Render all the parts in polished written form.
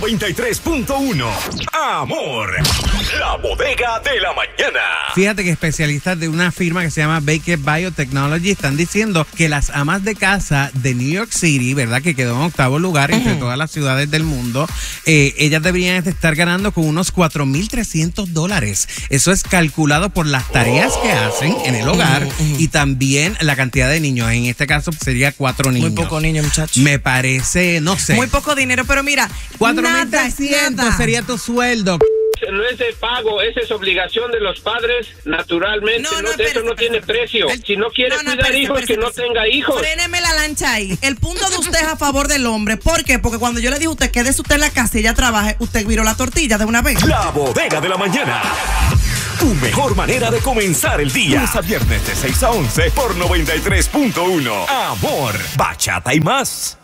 93.1. Amor, la bodega de la mañana. Fíjate que especialistas de una firma que se llama Baker Biotechnology están diciendo que las amas de casa de New York City, ¿verdad? Que quedó en 8º lugar entre todas las ciudades del mundo, ellas deberían estar ganando con unos $4,300. Eso es calculado por las tareas que hacen en el hogar y también la cantidad de niños. En este caso sería 4 niños. Muy poco niño, muchachos. Me parece, no sé. Muy poco dinero, pero mira, 4,300 sería tu sueldo. No es de pago, esa es obligación de los padres, naturalmente. Eso no tiene precio. Si no quiere cuidar hijos, que no tenga hijos. Fréneme la lancha ahí. El punto de usted es a favor del hombre. ¿Por qué? Porque cuando yo le dije a usted, quédese usted en la casa y ella trabaje, usted viró la tortilla de una vez. La bodega de la mañana. Tu mejor manera de comenzar el día. Lunes a viernes de 6 a 11 por 93.1. Amor, bachata y más.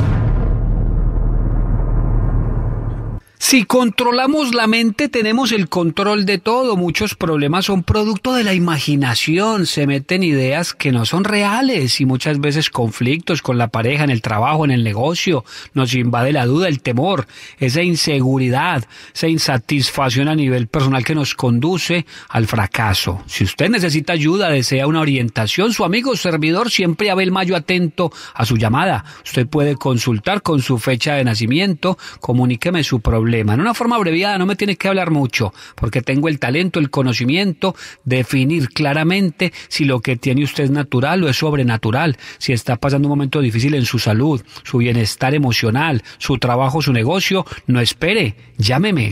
Si controlamos la mente, tenemos el control de todo. Muchos problemas son producto de la imaginación. Se meten ideas que no son reales y muchas veces conflictos con la pareja, en el trabajo, en el negocio. Nos invade la duda, el temor, esa inseguridad, esa insatisfacción a nivel personal que nos conduce al fracaso. Si usted necesita ayuda, desea una orientación, su amigo servidor siempre Abel Mayo atento a su llamada. Usted puede consultar con su fecha de nacimiento, comuníqueme su problema. En una forma abreviada, no me tiene que hablar mucho, porque tengo el talento, el conocimiento, definir claramente si lo que tiene usted es natural o es sobrenatural, si está pasando un momento difícil en su salud, su bienestar emocional, su trabajo, su negocio. No espere, llámeme.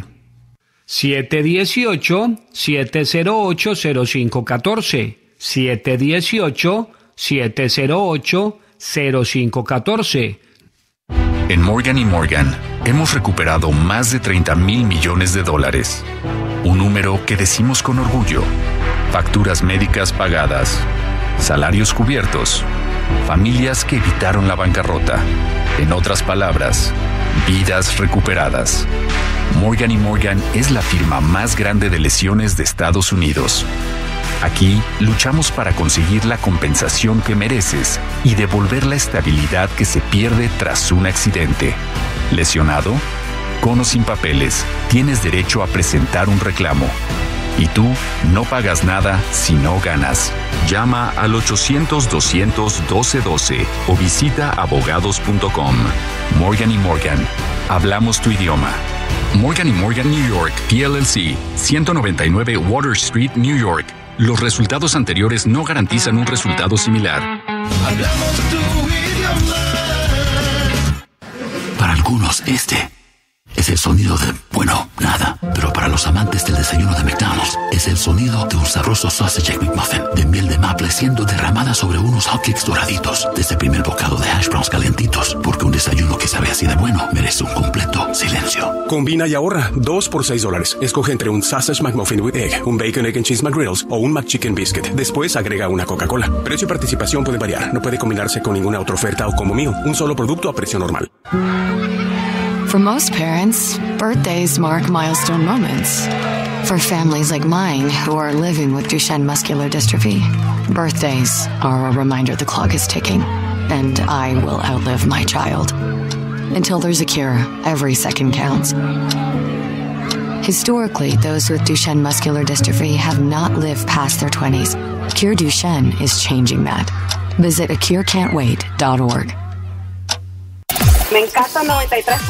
718-708-0514. 718-708-0514. En Morgan & Morgan hemos recuperado más de $30,000 millones. Un número que decimos con orgullo. Facturas médicas pagadas, salarios cubiertos, familias que evitaron la bancarrota. En otras palabras, vidas recuperadas. Morgan & Morgan es la firma más grande de lesiones de Estados Unidos. Aquí luchamos para conseguir la compensación que mereces y devolver la estabilidad que se pierde tras un accidente. ¿Lesionado? Con o sin papeles, tienes derecho a presentar un reclamo. Y tú no pagas nada si no ganas. Llama al 800-200-1212 o visita abogados.com. Morgan & Morgan. Hablamos tu idioma. Morgan & Morgan New York, PLLC, 199 Water Street, New York. Los resultados anteriores no garantizan un resultado similar. Hablamos tu idioma. Para algunos, este es el sonido de, bueno, nada. Pero para los amantes del desayuno de McDonald's, es el sonido de un sabroso sausage McMuffin de miel de maple siendo derramada sobre unos hotcakes doraditos. Desde el primer bocado de hash browns calentitos, porque un desayuno que sabe así de bueno merece un completo silencio. Combina y ahorra. 2 por $6. Escoge entre un sausage McMuffin with egg, un bacon, egg and cheese McGriddles o un McChicken biscuit. Después agrega una Coca-Cola. Precio y participación puede variar. No puede combinarse con ninguna otra oferta o como mío. Un solo producto a precio normal. For most parents, birthdays mark milestone moments. For families like mine who are living with Duchenne muscular dystrophy, birthdays are a reminder the clock is ticking, and I will outlive my child. Until there's a cure, every second counts. Historically, those with Duchenne muscular dystrophy have not lived past their 20s. Cure Duchenne is changing that. Visit acurecan'twait.org. Me encanta 93.